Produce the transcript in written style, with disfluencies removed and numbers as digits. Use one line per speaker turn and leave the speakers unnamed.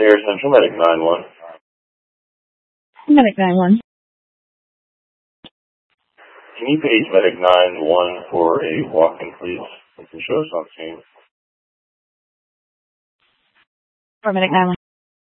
Air Central, Medic 9-1.
Medic 9-1.
Can you page Medic 9-1 for a walk-in, please? You can show us on scene.
For Medic 9-1.